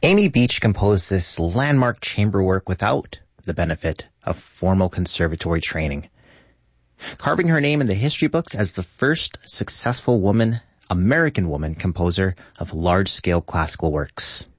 Amy Beach composed this landmark chamber work without the benefit of formal conservatory training, carving her name in the history books as the first successful American woman composer of large-scale classical works.